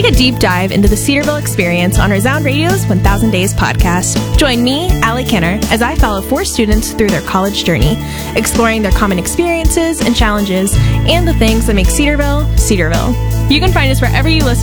Take a deep dive into the Cedarville experience on Resound Radio's 1000 Days podcast. Join me, Allie Kenner, as I follow 4 students through their college journey, exploring their common experiences and challenges, and the things that make Cedarville, Cedarville. You can find us wherever you listen